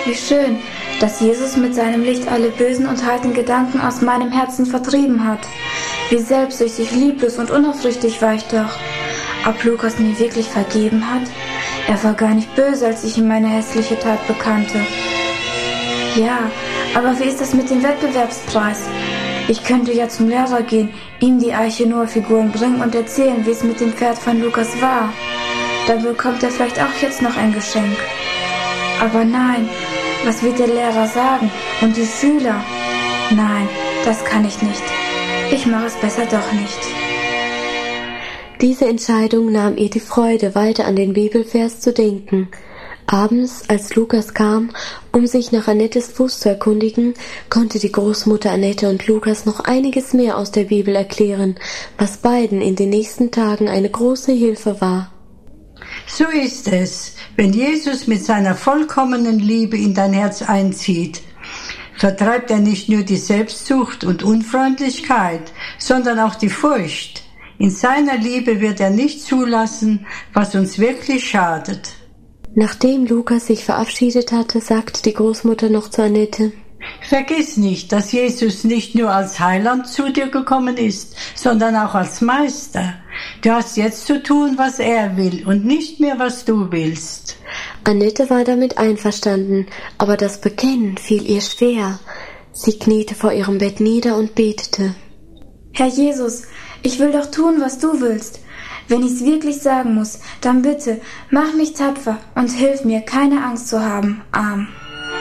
Wie schön, dass Jesus mit seinem Licht alle bösen und harten Gedanken aus meinem Herzen vertrieben hat. Wie selbstsüchtig, lieblos und unaufrichtig war ich doch. Ob Lukas mir wirklich vergeben hat? Er war gar nicht böse, als ich ihm meine hässliche Tat bekannte. Ja, aber wie ist das mit dem Wettbewerbspreis? Ich könnte ja zum Lehrer gehen, ihm die Arche Noah-Figuren bringen und erzählen, wie es mit dem Pferd von Lukas war. Dann bekommt er vielleicht auch jetzt noch ein Geschenk. Aber nein, was wird der Lehrer sagen? Und die Schüler? Nein, das kann ich nicht. Ich mache es besser doch nicht. Diese Entscheidung nahm ihr die Freude, weiter an den Bibelvers zu denken. Abends, als Lukas kam, um sich nach Annettes Fuß zu erkundigen, konnte die Großmutter Annette und Lukas noch einiges mehr aus der Bibel erklären, was beiden in den nächsten Tagen eine große Hilfe war. So ist es, wenn Jesus mit seiner vollkommenen Liebe in dein Herz einzieht. Vertreibt er nicht nur die Selbstsucht und Unfreundlichkeit, sondern auch die Furcht. In seiner Liebe wird er nicht zulassen, was uns wirklich schadet. Nachdem Lukas sich verabschiedet hatte, sagte die Großmutter noch zu Annette: Vergiss nicht, dass Jesus nicht nur als Heiland zu dir gekommen ist, sondern auch als Meister. Du hast jetzt zu tun, was er will und nicht mehr, was du willst. Annette war damit einverstanden, aber das Bekennen fiel ihr schwer. Sie kniete vor ihrem Bett nieder und betete. Herr Jesus, ich will doch tun, was du willst. Wenn ich's wirklich sagen muss, dann bitte, mach mich tapfer und hilf mir, keine Angst zu haben. Amen.